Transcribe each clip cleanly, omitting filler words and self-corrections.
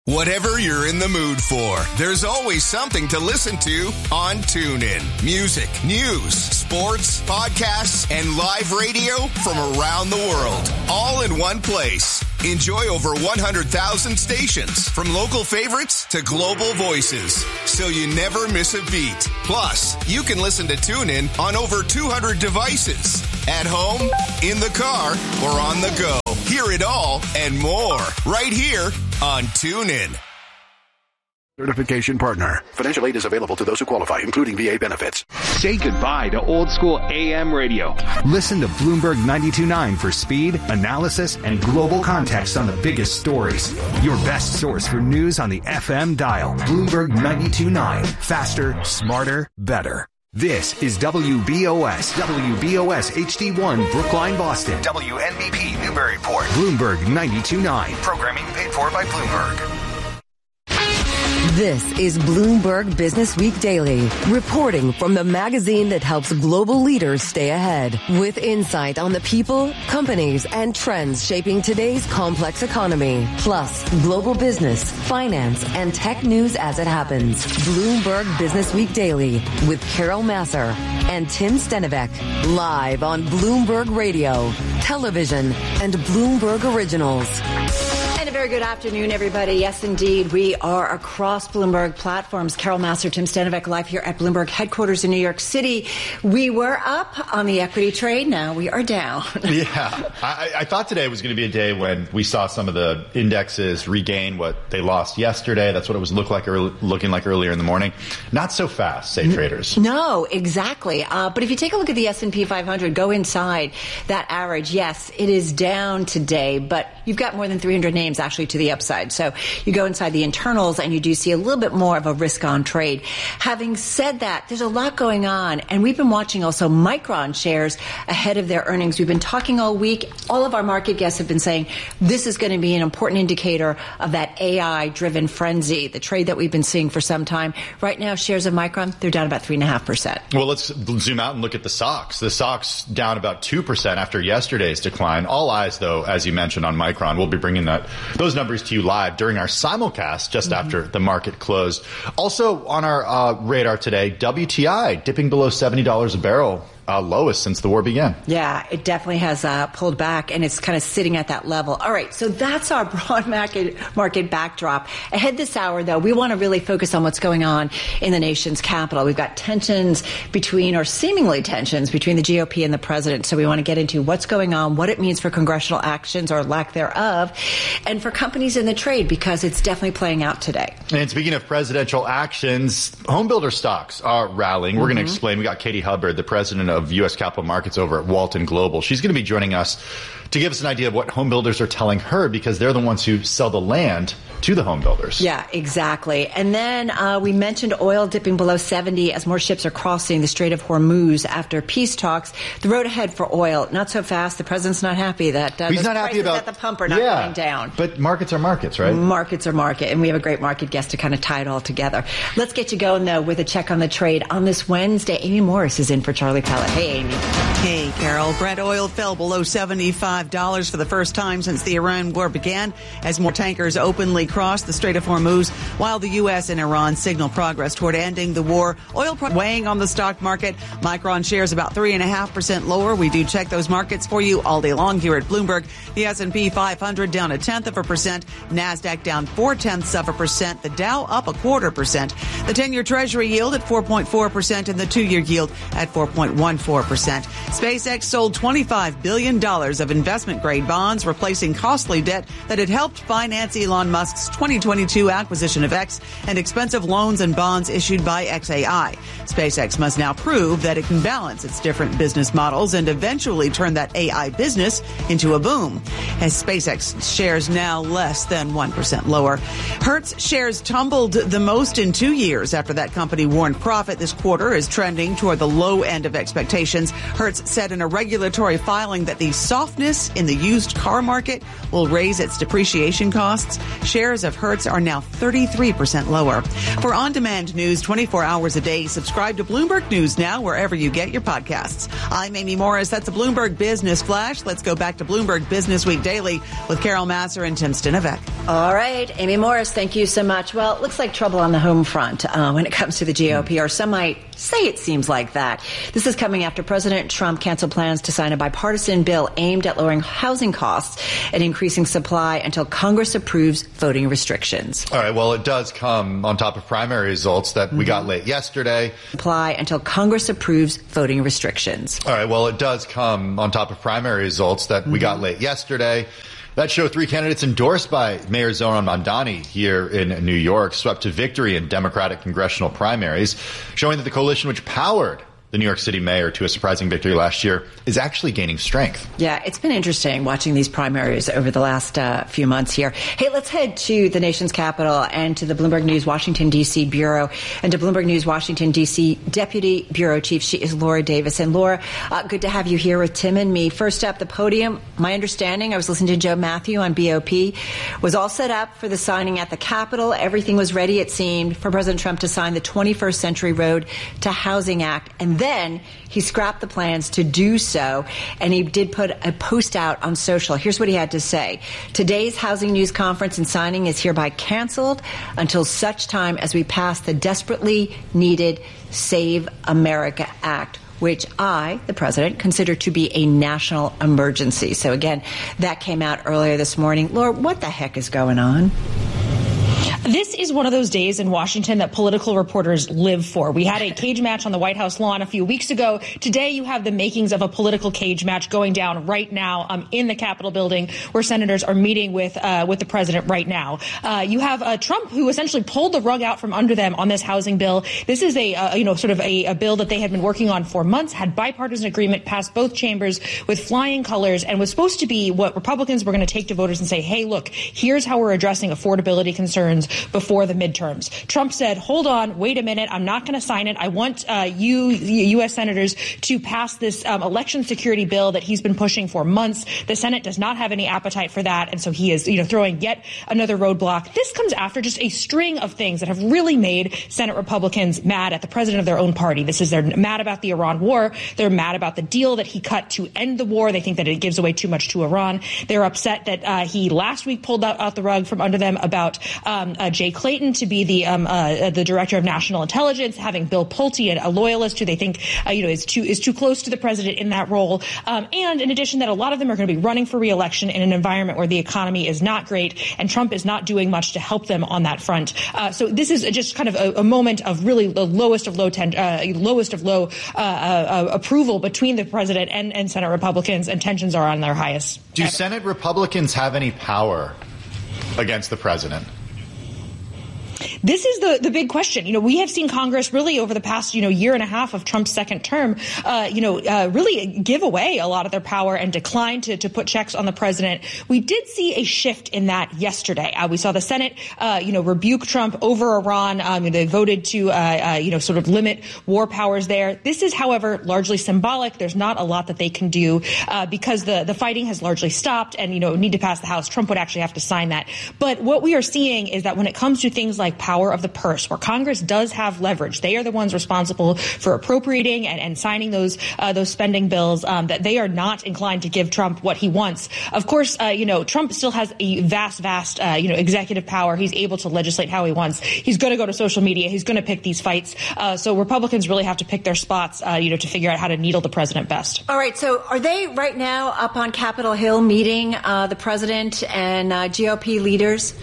Whatever you're in the mood for, there's always something to listen to on TuneIn. Music, news, sports, podcasts, and live radio from around the world. All in one place. Enjoy over 100,000 stations, from local favorites to global voices, so you never miss a beat. Plus, you can listen to TuneIn on over 200 devices. At home, in the car, or on the go. Hear it all and more right here on TuneIn. Certification partner. Financial aid is available to those who qualify, including VA benefits. Say goodbye to old school AM radio. Listen to Bloomberg 92.9 for speed, analysis, and global context on the biggest stories. Your best source for news on the FM dial. Bloomberg 92.9. Faster, smarter, better. This is WBOS HD1, Brookline, Boston. WNBP, Newburyport. Bloomberg 92.9. Programming paid for by Bloomberg. This is Bloomberg Business Week Daily, reporting from the magazine that helps global leaders stay ahead, with insight on the people, companies, and trends shaping today's complex economy, plus global business, finance, and tech news as it happens. Bloomberg Business Week Daily with Carol Massar and Tim Stenivek, live on Bloomberg Radio, television, and Bloomberg Originals. And a very good afternoon, everybody. Yes, indeed. We are across Bloomberg platforms. Carol Massar, Tim Stenivek, live here at Bloomberg headquarters in New York City. We were up on the equity trade. Now we are down. Yeah. I thought today was going to be a day when we saw some of the indexes regain what they lost yesterday. That's what it was looking like earlier in the morning. Not so fast, say traders. No, exactly. But if you take a look at the S&P 500, go inside that average. Yes, it is down today, but you've got more than 300 names actually to the upside. So you go inside the internals and you do see a little bit more of a risk on trade. Having said that, there's a lot going on, and we've been watching also Micron shares ahead of their earnings. We've been talking all week. All of our market guests have been saying this is going to be an important indicator of that AI-driven frenzy, the trade that we've been seeing for some time. Right now, shares of Micron, they're down about 3.5%. Well, let's zoom out and look at the SOX. The SOX down about 2% after yesterday's decline. All eyes, though, as you mentioned, on Micron. We'll be bringing those numbers to you live during our simulcast just after the market closed. Also on our radar today, WTI dipping below $70 a barrel. Lowest since the war began. Yeah, it definitely has pulled back, and it's kind of sitting at that level. All right, so that's our broad market backdrop. Ahead this hour, though, we want to really focus on what's going on in the nation's capital. We've got seemingly tensions between the GOP and the president. So we want to get into what's going on, what it means for congressional actions or lack thereof, and for companies in the trade, because it's definitely playing out today. And speaking of presidential actions, homebuilder stocks are rallying. We're going to explain. We got Katie Hubbard, the president of U.S. Capital Markets over at Walton Global. She's going to be joining us to give us an idea of what home builders are telling her, because they're the ones who sell the land to the home builders. Yeah, exactly. And then we mentioned oil dipping below 70 as more ships are crossing the Strait of Hormuz after peace talks. The road ahead for oil, not so fast. The president's not happy that he's not happy about at the pump are not going down. But markets are markets, right? Markets are market, and we have a great market guest to kind of tie it all together. Let's get you going, though, with a check on the trade. On this Wednesday, Amy Morris is in for Charlie Pellet. Hey, Amy. Hey, Carol. Brent oil fell below $75 for the first time since the Iran war began, as more tankers openly crossed the Strait of Hormuz, while the U.S. and Iran signal progress toward ending the war. Oil weighing on the stock market. Micron shares about 3.5% lower. We do check those markets for you all day long here at Bloomberg. The S&P 500 down 0.1%. NASDAQ down 0.4%. The Dow up 0.25%. The 10-year Treasury yield at 4.4% and the 2-year yield at 4.14%. SpaceX sold $25 billion of investment-grade bonds, replacing costly debt that had helped finance Elon Musk's 2022 acquisition of X and expensive loans and bonds issued by XAI. SpaceX must now prove that it can balance its different business models and eventually turn that AI business into a boom. As SpaceX shares now less than 1% lower. Hertz shares tumbled the most in 2 years after that company warned profit this quarter is trending toward the low end of expectations. expectations. Hertz said in a regulatory filing that the softness in the used car market will raise its depreciation costs. Shares of Hertz are now 33% lower. For on-demand news 24 hours a day, subscribe to Bloomberg News Now wherever you get your podcasts. I'm Amy Morris. That's a Bloomberg Business Flash. Let's go back to Bloomberg Business Week Daily with Carol Masser and Tim Stinovec. All right, Amy Morris, thank you so much. Well, it looks like trouble on the home front when it comes to the GOP, or some might say it seems like that. This is coming after President Trump canceled plans to sign a bipartisan bill aimed at lowering housing costs and increasing supply until Congress approves voting restrictions. All right, well, it does come on top of primary results that we got late yesterday. Supply until Congress approves voting restrictions. All right, well, it does come on top of primary results that we got late yesterday. That show, three candidates endorsed by Mayor Zohran Mamdani here in New York swept to victory in Democratic congressional primaries, showing that the coalition which powered the New York City mayor to a surprising victory last year is actually gaining strength. Yeah, it's been interesting watching these primaries over the last few months here. Hey, let's head to the nation's capital and to the Bloomberg News Washington, D.C. Bureau and to Bloomberg News Washington, D.C. Deputy Bureau Chief. She is Laura Davis. And Laura, good to have you here with Tim and me. First up, the podium. My understanding, I was listening to Joe Matthew on BOP, was all set up for the signing at the Capitol. Everything was ready, it seemed, for President Trump to sign the 21st Century Road to Housing Act. And then he scrapped the plans to do so, and he did put a post out on social. Here's what he had to say. Today's housing news conference and signing is hereby canceled until such time as we pass the desperately needed Save America Act, which I, the president, consider to be a national emergency. So again, that came out earlier this morning. Laura, what the heck is going on? This is one of those days in Washington that political reporters live for. We had a cage match on the White House lawn a few weeks ago. Today, you have the makings of a political cage match going down right now in the Capitol building, where senators are meeting with the president right now. You have Trump, who essentially pulled the rug out from under them on this housing bill. This is a bill that they had been working on for months, had bipartisan agreement, passed both chambers with flying colors, and was supposed to be what Republicans were going to take to voters and say, hey, look, here's how we're addressing affordability concerns before the midterms. Trump said, hold on, wait a minute, I'm not going to sign it. I want you U.S. senators to pass this election security bill that he's been pushing for months. The Senate does not have any appetite for that, and so he is throwing yet another roadblock. This comes after just a string of things that have really made Senate Republicans mad at the president of their own party. They're mad about the Iran war. They're mad about the deal that he cut to end the war. They think that it gives away too much to Iran. They're upset that he last week pulled out the rug from under them about Jay Clayton to be the director of national intelligence, having Bill Pulte, a loyalist who they think is too close to the president in that role, and in addition that a lot of them are going to be running for re-election in an environment where the economy is not great and Trump is not doing much to help them on that front. So this is just kind of a moment of really the lowest of low approval between the president and Senate Republicans, and tensions are on their highest. Do Senate Republicans have any power against the president? This is the big question. We have seen Congress really over the past, year and a half of Trump's second term, really give away a lot of their power and decline to put checks on the president. We did see a shift in that yesterday. We saw the Senate, rebuke Trump over Iran. They voted to, sort of limit war powers there. This is, however, largely symbolic. There's not a lot that they can do because the fighting has largely stopped and, need to pass the House. Trump would actually have to sign that. But what we are seeing is that when it comes to things like power of the purse, where Congress does have leverage, they are the ones responsible for appropriating and signing those spending bills, that they are not inclined to give Trump what he wants. Of course, Trump still has a vast, executive power. He's able to legislate how he wants. He's going to go to social media. He's going to pick these fights. So Republicans really have to pick their spots, to figure out how to needle the president best. All right. So are they right now up on Capitol Hill meeting the president and GOP leaders?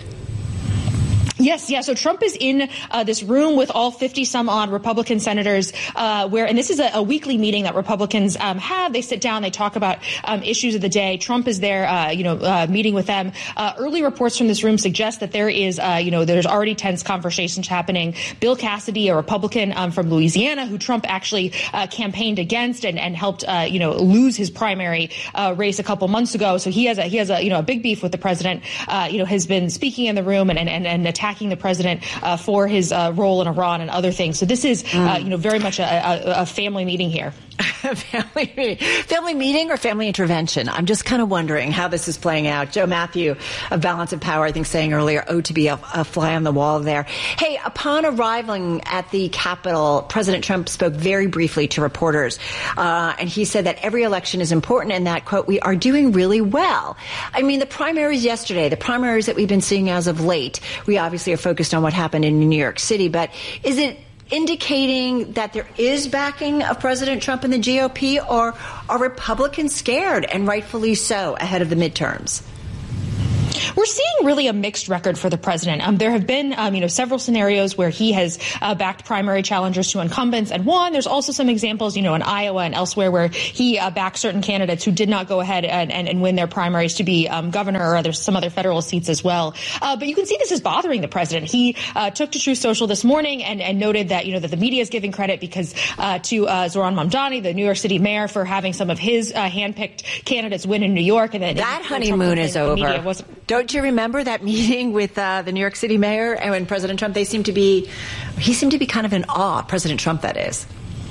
Yes. Yeah. So Trump is in this room with all 50 some odd Republican senators and this is a weekly meeting that Republicans have. They sit down. They talk about issues of the day. Trump is there, meeting with them. Early reports from this room suggest that there is, there's already tense conversations happening. Bill Cassidy, a Republican from Louisiana, who Trump actually campaigned against and helped, lose his primary race a couple months ago. So he has a big beef with the president, has been speaking in the room and attacking the president for his role in Iran and other things. So this is, very much a family meeting here. Family meeting or family intervention? I'm just kind of wondering how this is playing out. Joe Matthew of Balance of Power, I think, saying earlier, to be a fly on the wall there. Hey, upon arriving at the Capitol, President Trump spoke very briefly to reporters, and he said that every election is important and that, quote, we are doing really well. I mean, the primaries yesterday, the primaries that we've been seeing as of late, we obviously are focused on what happened in New York City, but is it indicating that there is backing of President Trump and the GOP, or are Republicans scared, and rightfully so, ahead of the midterms? We're seeing really a mixed record for the president. There have been, several scenarios where he has backed primary challengers to incumbents and won. There's also some examples, in Iowa and elsewhere where he backed certain candidates who did not go ahead and win their primaries to be governor, or there's some other federal seats as well. But you can see this is bothering the president. He took to Truth Social this morning and noted that, that the media is giving credit because to Zohran Mamdani, the New York City mayor, for having some of his handpicked candidates win in New York. And that honeymoon is over. Don't you remember that meeting with the New York City mayor and President Trump? He seemed to be kind of in awe, President Trump, that is.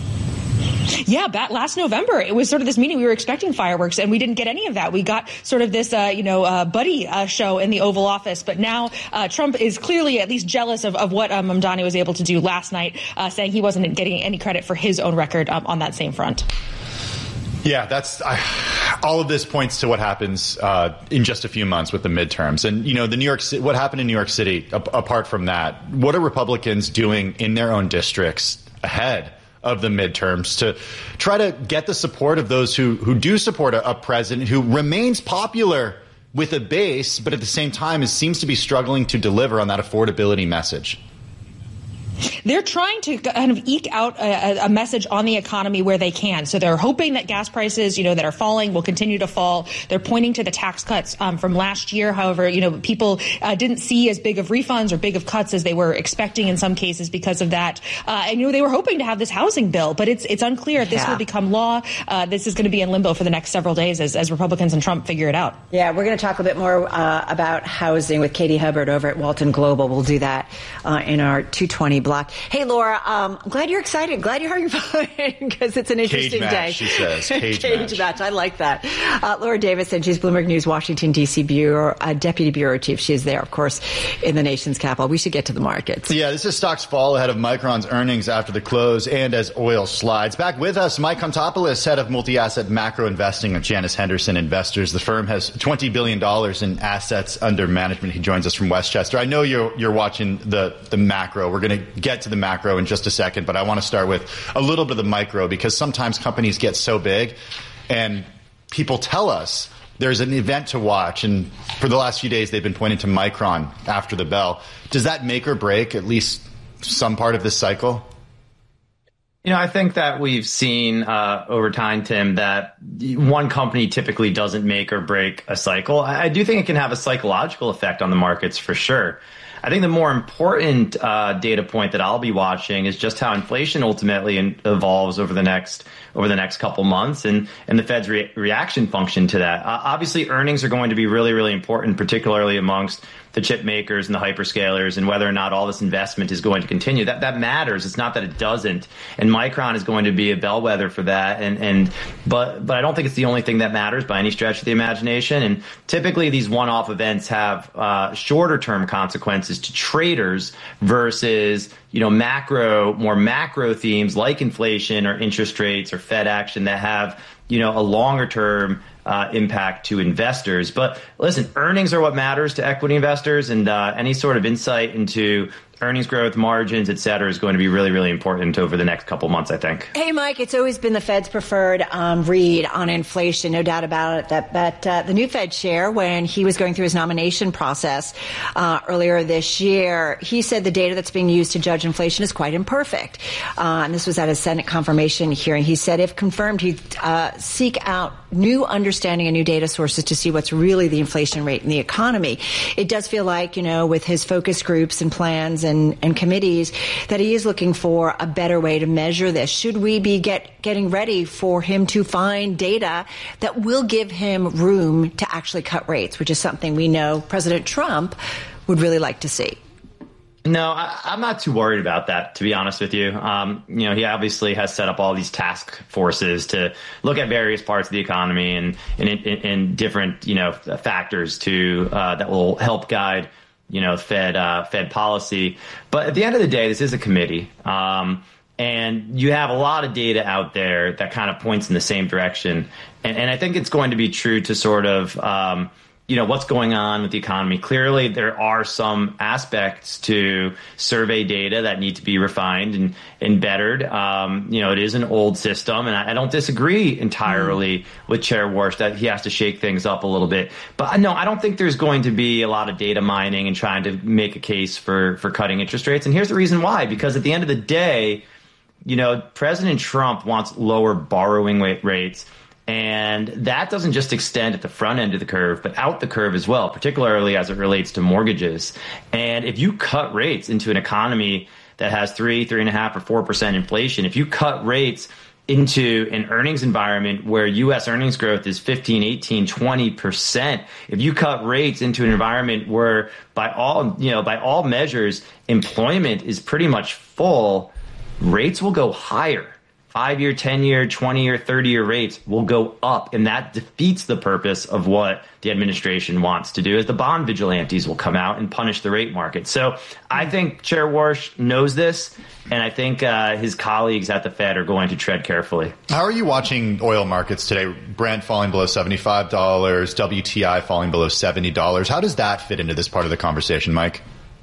Yeah, last November, it was sort of this meeting. We were expecting fireworks, and we didn't get any of that. We got sort of this, buddy show in the Oval Office. But now Trump is clearly at least jealous of what Mamdani was able to do last night, saying he wasn't getting any credit for his own record on that same front. Yeah, all of this points to what happens in just a few months with the midterms. And, what happened in New York City, apart from that, what are Republicans doing in their own districts ahead of the midterms to try to get the support of those who do support a president who remains popular with a base, but at the same time seems to be struggling to deliver on that affordability message? They're trying to kind of eke out a message on the economy where they can. So they're hoping that gas prices, that are falling will continue to fall. They're pointing to the tax cuts from last year. However, people didn't see as big of refunds or big of cuts as they were expecting in some cases because of that. And, they were hoping to have this housing bill, but it's unclear if this will become law. This is going to be in limbo for the next several days as Republicans and Trump figure it out. Yeah, we're going to talk a bit more about housing with Katie Hubbard over at Walton Global. We'll do that in our 220 block. Hey, Laura, I'm glad you're excited. Glad you're having fun because it's an interesting day. She says. Cage match. I like that. Laura Davison, she's Bloomberg News Washington, D.C. Bureau, Deputy Bureau Chief. She is there, of course, in the nation's capital. We should get to the markets. Yeah, this is stocks fall ahead of Micron's earnings after the close and as oil slides. Back with us, Mike Contopoulos, head of multi-asset macro investing of Janus Henderson Investors. The firm has $20 billion in assets under management. He joins us from Westchester. I know you're watching the macro. We're going to get to the macro in just a second, but I want to start with a little bit of the micro because sometimes companies get so big and people tell us there's an event to watch, and for the last few days they've been pointing to Micron after the bell. Does that make or break at least some part of this cycle? I think that we've seen over time, Tim, that one company typically doesn't make or break a cycle. I do think it can have a psychological effect on the markets for sure. I think the more important data point that I'll be watching is just how inflation ultimately evolves over the next couple months and the Fed's reaction function to that. Obviously, earnings are going to be really, really important, particularly amongst the chip makers and the hyperscalers, and whether or not all this investment is going to continue. That matters. It's not that it doesn't. And Micron is going to be a bellwether for that. But I don't think it's the only thing that matters by any stretch of the imagination. And typically these one-off events have shorter term consequences to traders versus more macro themes like inflation or interest rates or Fed action that have a longer term impact to investors. But listen, earnings are what matters to equity investors, and any sort of insight into earnings growth, margins, et cetera, is going to be really, really important over the next couple months, I think. Hey, Mike, it's always been the Fed's preferred read on inflation, no doubt about it. But the new Fed chair, when he was going through his nomination process earlier this year, he said the data that's being used to judge inflation is quite imperfect. And this was at his Senate confirmation hearing. He said if confirmed, he'd seek out new understanding and new data sources to see what's really the inflation rate in the economy. It does feel like, with his focus groups and plans and committees, that he is looking for a better way to measure this. Should we be getting ready for him to find data that will give him room to actually cut rates, which is something we know President Trump would really like to see? No, I'm not too worried about that, to be honest with you. He obviously has set up all these task forces to look at various parts of the economy and different, factors that will help guide, Fed policy. But at the end of the day, this is a committee. And you have a lot of data out there that kind of points in the same direction. And I think it's going to be true to sort of, what's going on with the economy. Clearly, there are some aspects to survey data that need to be refined and bettered. It is an old system, and I don't disagree entirely with Chair Warsh that he has to shake things up a little bit. But no, I don't think there's going to be a lot of data mining and trying to make a case for cutting interest rates. And here's the reason why. Because at the end of the day, President Trump wants lower borrowing rates. And that doesn't just extend at the front end of the curve, but out the curve as well, particularly as it relates to mortgages. And if you cut rates into an economy that has 3.5%, or 4% inflation, if you cut rates into an earnings environment where U.S. earnings growth is 15, 18, 20%, if you cut rates into an environment where by all measures, employment is pretty much full, rates will go higher. 5-year, 10-year, 20-year, 30-year rates will go up, and that defeats the purpose of what the administration wants to do, as the bond vigilantes will come out and punish the rate market. So I think Chair Warsh knows this, and I think his colleagues at the Fed are going to tread carefully. How are you watching oil markets today? Brent falling below $75, WTI falling below $70. How does that fit into this part of the conversation, Mike?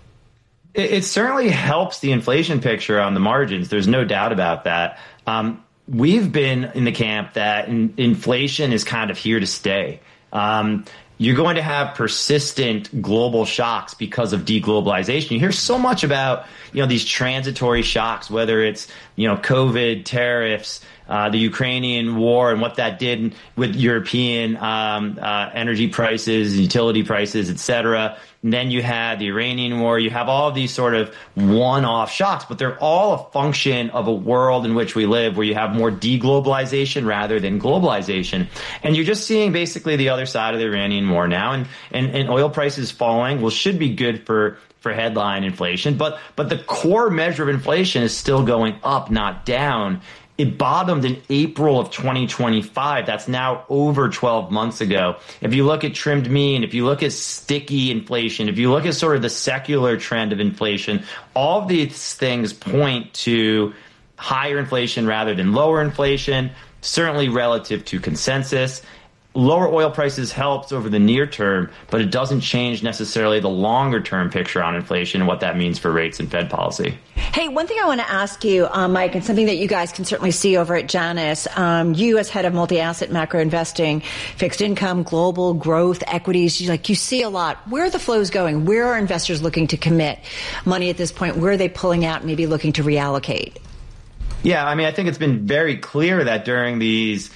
It certainly helps the inflation picture on the margins. There's no doubt about that. We've been in the camp that inflation is kind of here to stay. You're going to have persistent global shocks because of deglobalization. You hear so much about, these transitory shocks, whether it's, COVID, tariffs, the Ukrainian war and what that did with European energy prices, utility prices, et cetera. And then you had the Iranian war. You have all of these sort of one-off shocks, but they're all a function of a world in which we live where you have more deglobalization rather than globalization. And you're just seeing basically the other side of the Iranian war now. And oil prices falling should be good for headline inflation. But the core measure of inflation is still going up, not down. It bottomed in April of 2025. That's now over 12 months ago. If you look at trimmed mean, if you look at sticky inflation, if you look at sort of the secular trend of inflation, all of these things point to higher inflation rather than lower inflation, certainly relative to consensus. Lower oil prices helps over the near term, but it doesn't change necessarily the longer term picture on inflation and what that means for rates and Fed policy. Hey, one thing I want to ask you, Mike, and something that you guys can certainly see over at Janus, you as head of multi-asset macro investing, fixed income, global growth, equities, you see a lot. Where are the flows going? Where are investors looking to commit money at this point? Where are they pulling out, maybe looking to reallocate? Yeah, I think it's been very clear that during these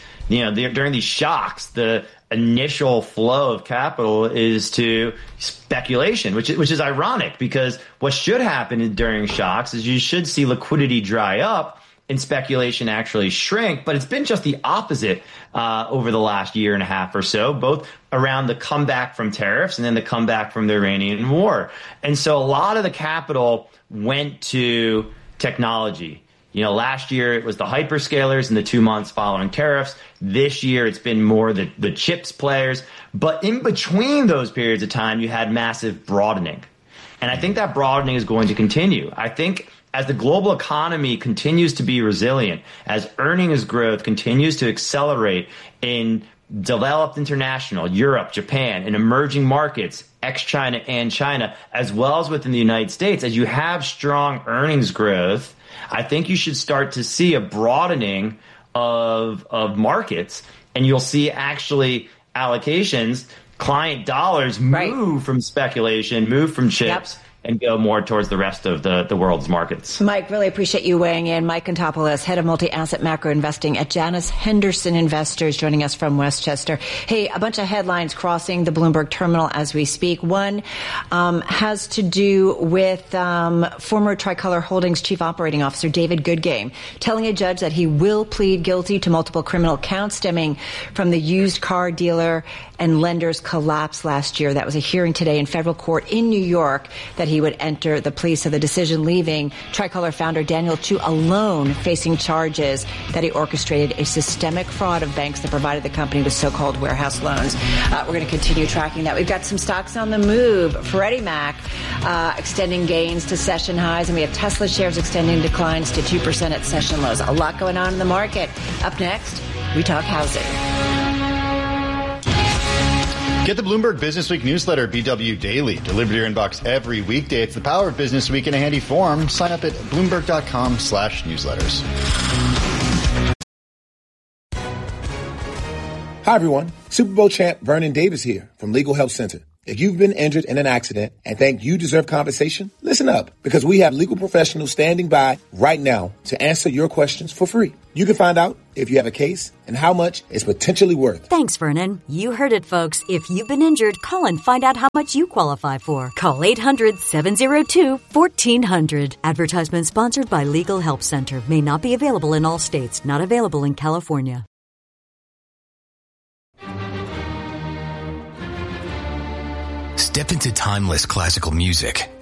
shocks, the initial flow of capital is to speculation, which is ironic because what should happen during shocks is you should see liquidity dry up and speculation actually shrink. But it's been just the opposite over the last year and a half or so, both around the comeback from tariffs and then the comeback from the Iranian war. And so a lot of the capital went to technology. Last year it was the hyperscalers in the 2 months following tariffs. This year it's been more the chips players. But in between those periods of time, you had massive broadening. And I think that broadening is going to continue. I think as the global economy continues to be resilient, as earnings growth continues to accelerate in developed international, Europe, Japan, and emerging markets, ex-China and China, as well as within the United States, as you have strong earnings growth, I think you should start to see a broadening of markets, and you'll see actually allocations, client dollars move from speculation, move from chips, and go more towards the rest of the world's markets. Mike, really appreciate you weighing in. Mike Contopoulos, head of multi-asset macro investing at Janus Henderson Investors, joining us from Westchester. Hey, a bunch of headlines crossing the Bloomberg terminal as we speak. One has to do with former Tricolor Holdings chief operating officer David Goodgame telling a judge that he will plead guilty to multiple criminal counts stemming from the used car dealer and lender's collapse last year. That was a hearing today in federal court in New York that he would enter the plea. So the decision leaving Tricolor founder Daniel Chu alone facing charges that he orchestrated a systemic fraud of banks that provided the company with so-called warehouse loans. We're going to continue tracking that. We've got some stocks on the move. Freddie Mac extending gains to session highs, and we have Tesla shares extending declines to 2% at session lows. A lot going on in the market. Up next, we talk housing. Get the Bloomberg Business Week newsletter, BW Daily, delivered to your inbox every weekday. It's the power of Business Week in a handy form. Sign up at Bloomberg.com/newsletters. Hi, everyone. Super Bowl champ Vernon Davis here from Legal Help Center. If you've been injured in an accident and think you deserve compensation, listen up, because we have legal professionals standing by right now to answer your questions for free. You can find out if you have a case and how much it's potentially worth. Thanks, Vernon. You heard it, folks. If you've been injured, call and find out how much you qualify for. Call 800-702-1400. Advertisement sponsored by Legal Help Center. May not be available in all states. Not available in California. Step into timeless classical music